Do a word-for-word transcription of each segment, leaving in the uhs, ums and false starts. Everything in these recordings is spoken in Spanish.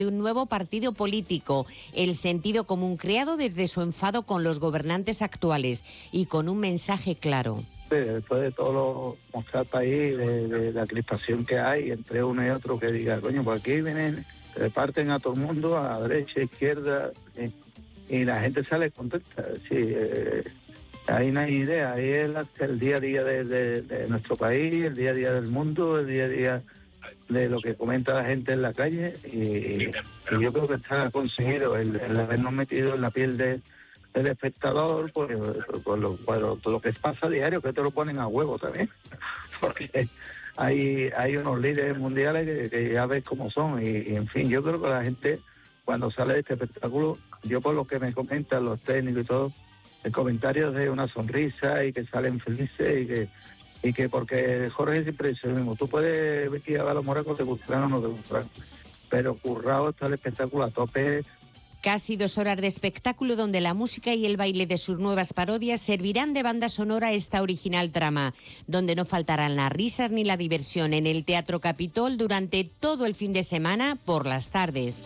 de un nuevo partido político, el Sentido Común, creado desde su enfado con los gobernantes actuales y con un mensaje claro. Después de todo lo mostrar país, de, de la crispación que hay entre uno y otro, que diga, coño, pues aquí vienen, reparten a todo el mundo, a la derecha, izquierda, y, y la gente sale contenta. Sí, eh, ahí no hay idea, ahí es la, el día a día de, de, de nuestro país, el día a día del mundo, el día a día de lo que comenta la gente en la calle, y, y yo creo que está conseguido el, el habernos metido en la piel de el espectador, pues por lo, por lo, por lo que pasa a diario, que te lo ponen a huevo también, porque hay hay unos líderes mundiales que, que ya ves cómo son, y, y en fin, yo creo que la gente cuando sale de este espectáculo, yo por lo que me comentan los técnicos y todo, el comentario de una sonrisa y que salen felices, y que y que porque Jorge siempre dice lo mismo, tú puedes vestir a los moracos, te gustarán o no te gustarán, pero currado está el espectáculo a tope. Casi dos horas de espectáculo donde la música y el baile de sus nuevas parodias servirán de banda sonora a esta original trama, donde no faltarán las risas ni la diversión en el Teatro Capitol durante todo el fin de semana por las tardes.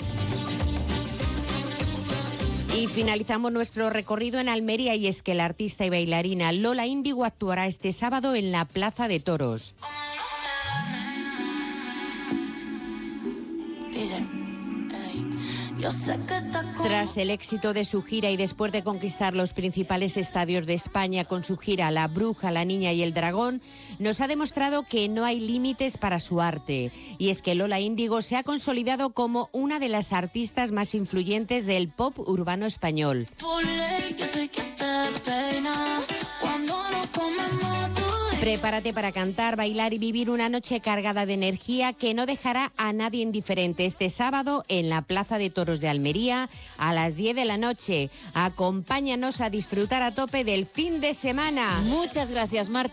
Y finalizamos nuestro recorrido en Almería, y es que la artista y bailarina Lola Índigo actuará este sábado en la Plaza de Toros. Tras el éxito de su gira y después de conquistar los principales estadios de España con su gira La Bruja, la Niña y el Dragón, nos ha demostrado que no hay límites para su arte. Y es que Lola Índigo se ha consolidado como una de las artistas más influyentes del pop urbano español. Prepárate para cantar, bailar y vivir una noche cargada de energía que no dejará a nadie indiferente este sábado en la Plaza de Toros de Almería a las diez de la noche. Acompáñanos a disfrutar a tope del fin de semana. Muchas gracias, Marta.